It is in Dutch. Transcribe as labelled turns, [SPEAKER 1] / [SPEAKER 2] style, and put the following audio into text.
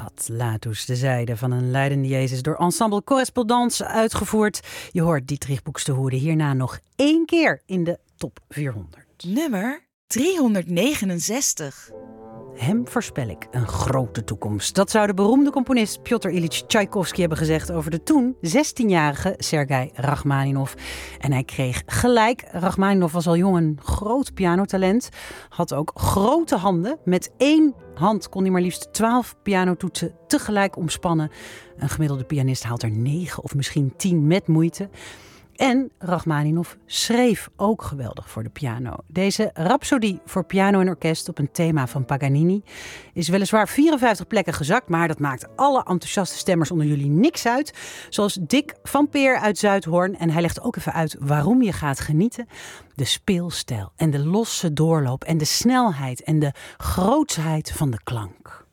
[SPEAKER 1] Atlatus, de zijde van een lijdende Jezus door Ensemble Correspondance uitgevoerd. Je hoort Dietrich Buxtehude hierna nog 1 keer in de top 400.
[SPEAKER 2] Nummer 369.
[SPEAKER 1] Hem voorspel ik een grote toekomst. Dat zou de beroemde componist Pjotr Ilyich Tchaikovsky hebben gezegd over de toen 16-jarige Sergei Rachmaninov. En hij kreeg gelijk. Rachmaninov was al jong een groot pianotalent. Had ook grote handen. Met 1 hand kon hij maar liefst 12 pianotoetsen tegelijk omspannen. Een gemiddelde pianist haalt er 9 of misschien 10 met moeite. En Rachmaninov schreef ook geweldig voor de piano. Deze rhapsodie voor piano en orkest op een thema van Paganini is weliswaar 54 plekken gezakt, maar dat maakt alle enthousiaste stemmers onder jullie niks uit. Zoals Dick van Peer uit Zuidhoorn. En hij legt ook even uit waarom je gaat genieten. De speelstijl en de losse doorloop en de snelheid en de grootsheid van de klank.